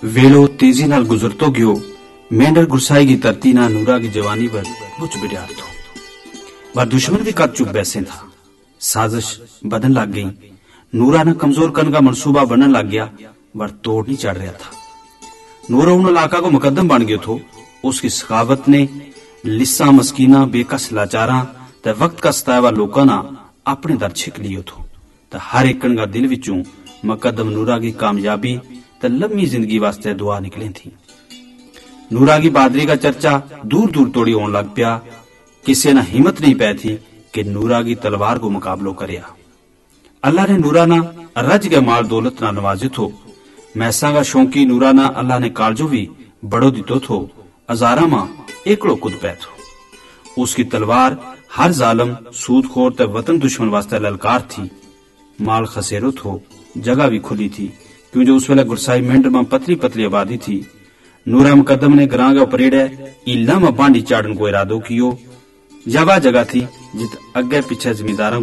वेलो तेजी नाल गुजरतो गयो। मेंढर गुरसाई की धरती ना नूरा की जवानी पर मुझ बिड़ार थो। वह दुश्मन भी कर चुप बैसे था। साजिश बदन लग गई। नूरा ने कमजोर करने का मंसूबा बनने लग गया। वह तोड़ नहीं चढ़ रहा था। नूरा उन इलाका को मुकदम बन गयो थो। उसकी सखावत ने लिस्सा मस्कीना बेकस लाचारा ते वक्त का सताया लोगों ना अपने दर छिक लियो थो। ते हर एक का दिल विचों मुकदम नूरा की कामयाबी ते लम्मी जिंदगी वास्ते दुआ निकली थी। नूरा की बहादुरी का चर्चा दूर दूर तोड़ी होने लग पिया। किसी ने हिम्मत नहीं पै थी कि नूरा की तलवार को मुकाबलो करया। अल्लाह ने नूरा ना रज के माल दौलत ना नवाजे थो। मैसा का शौकी नूरा ना अल्लाह ने कालजो भी बड़ो दितो थो। अजारा मां एकड़ो कुद पै थो। उसकी तलवार हर जालम सूदखोर ते वतन दुश्मन वास्ते ललकार थी। माल खसेरो थो। जगह भी खुली थी क्यों जो उस वेले गुरसाई मेंढर में पतली पतली आबादी थी। नूरा मुकदम ने ग्रां के परेड़े इला में बांडी चाड़न को इरादो कियो। जगह जगह थी जित अगे पीछे जमींदारों